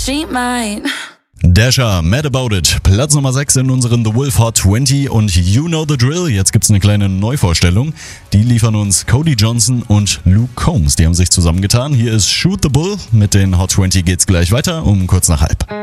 she might. Dasher, Mad About It. Platz Nummer 6 in unseren The Wolf Hot 20 und You Know the Drill. Jetzt gibt's eine kleine Neuvorstellung. Die liefern uns Cody Johnson und Luke Combs. Die haben sich zusammengetan. Hier ist Shoot the Bull. Mit den Hot 20 geht's gleich weiter um kurz nach halb.